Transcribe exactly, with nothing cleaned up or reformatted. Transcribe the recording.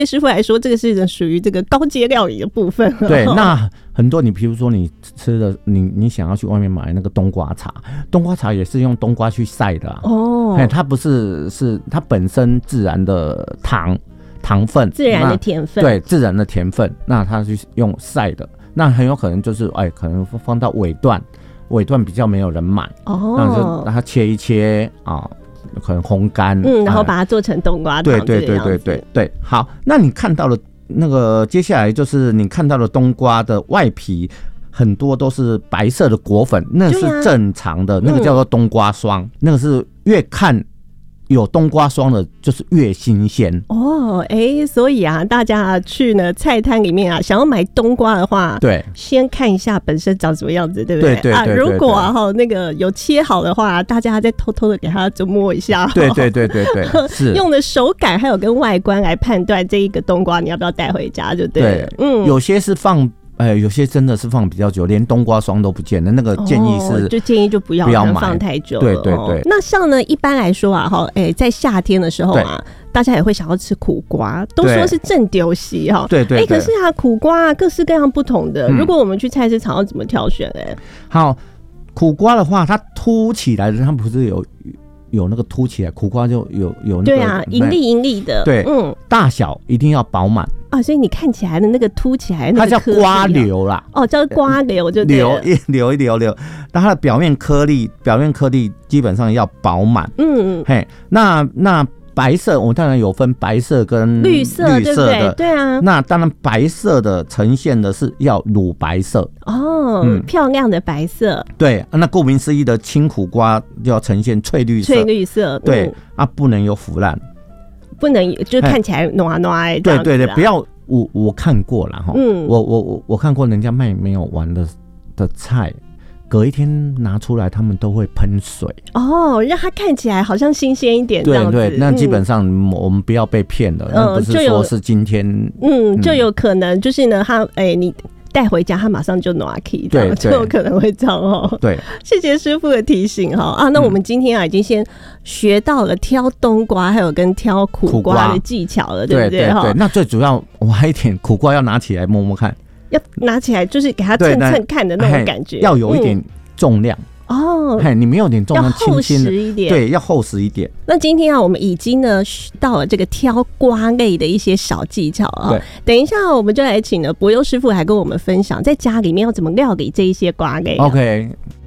师傅来说，这个是属于这个高阶料理的部分。 对，那很多你比如说你吃的，你你想要去外面买那个冬瓜茶，冬瓜茶也是用冬瓜去晒的啊。哦，它不是是它本身自然的糖糖分， 自然的甜分， 对，自然的甜分，那它是用晒的，那很有可能就是哎，可能放到尾段，尾段比较没有人买，哦，那就让它切一切啊。可能烘干， 嗯，然后把它做成冬瓜汤， 对对对对对对。好，那你看到了那个，接下来就是你看到的冬瓜的外皮，很多都是白色的果粉，那是正常的，啊、那个叫做冬瓜霜，嗯、那个是越看有冬瓜霜的，就是越新鲜哦。哎、欸，所以啊，大家去呢菜摊里面啊，想要买冬瓜的话， 对， 先看一下本身长什么样子，对不对？ 对对对对对啊，如果啊哈那个有切好的话，大家再偷偷的给它就摸一下， 对对对对对，是用的手感还有跟外观来判断这一个冬瓜你要不要带回家，就对了。 对，嗯，有些是放。哎，有些真的是放比较久，连冬瓜霜都不见了。那个建议是， 哦、就建议就不要不要放太久了。 对对对。 哦、那像呢，一般来说啊，哈，哎，在夏天的时候啊，大家也会想要吃苦瓜，都说是正丢席哈。 对对对。 哎，可是啊，苦瓜啊，各式各样不同的。嗯、如果我们去菜市场要怎么挑选？哎， 好，苦瓜的话，它凸起来的，它不是有。有那个凸起来，苦瓜就有有那个， 对啊，盈利盈利的， 对，嗯，大小一定要饱满啊，所以你看起来的那个凸起来， 它叫瓜瘤啦， 哦，叫瓜瘤就对了， 瘤一瘤一瘤瘤，但它的表面颗粒，表面颗粒基本上要饱满，嗯嗯，嘿，那那白色，我当然有分白色跟绿色，绿色的，对不对？对啊， 那当然白色的呈现的是要乳白色哦，嗯、漂亮的白色。 对，那顾名思义的青苦瓜就要呈现翠绿色， 翠绿色， 对、 嗯、 啊，不能有腐烂， 不能就看起来暖暖、啊。 对对对，不要我我看过了哈，嗯，我我我我看过人家卖没有完的的菜。隔一天拿出来，他们都会喷水哦，让它看起来好像新鲜一点这样子。 对对，那基本上我们不要被骗了，那、嗯、不是说是今天， 嗯，嗯就有可能就是呢，他哎、欸、你带回家，他马上就暖起，对，就有可能会这样哦。 对， 谢谢师傅的提醒哈啊，那我们今天啊已经先学到了挑冬瓜还有跟挑苦瓜的技巧了，对不对？ 对对对，那最主要我还一点苦瓜要拿起来摸摸看。 要拿起来，就是给它蹭蹭看的那种感觉， 要有一点重量、嗯、哦。嘿，你没有点重量， 要厚实一点， 对，要厚实一点。 那今天啊，我们已经呢到了这个挑瓜类的一些小技巧啊。等一下，我们就来请了柏优师傅来跟我们分享，在家里面要怎么料理这一些瓜类、啊。 OK。